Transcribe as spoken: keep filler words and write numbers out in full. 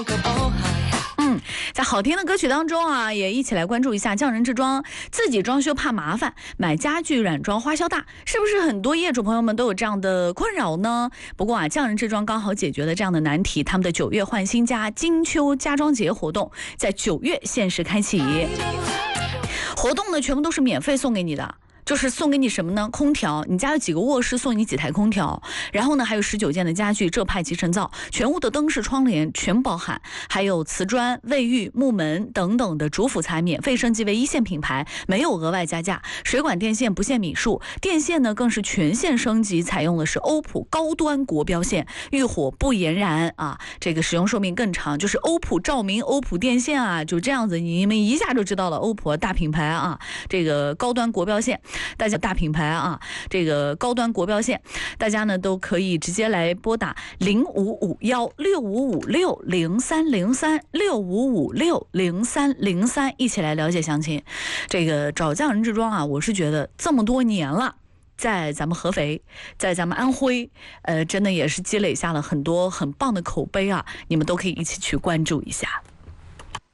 嗯，在好听的歌曲当中啊，也一起来关注一下匠人制装。自己装修怕麻烦，买家具软装花销大，是不是很多业主朋友们都有这样的困扰呢？不过啊，匠人制装刚好解决了这样的难题。他们的九月换新家金秋家装节活动在九月限时开启，活动呢全部都是免费送给你的。就是送给你什么呢？空调，你家有几个卧室，送你几台空调。然后呢，还有十九件的家具，浙派集成灶，全屋的灯饰、窗帘全包含，还有瓷砖、卫浴、木门等等的主辅材免费升级为一线品牌，没有额外加价。水管电线不限米数，电线呢更是全线升级，采用的是欧普高端国标线，遇火不延燃啊，这个使用寿命更长。就是欧普照明、欧普电线啊，就这样子，你们一下就知道了，欧普大品牌啊，这个高端国标线。大家大品牌啊，这个高端国标线，大家呢都可以直接来拨打零五五幺六五五六零三零三六五五六零三零三，一起来了解详情。这个找匠人制装啊，我是觉得这么多年了。在咱们合肥，在咱们安徽，呃，真的也是积累下了很多很棒的口碑啊，你们都可以一起去关注一下。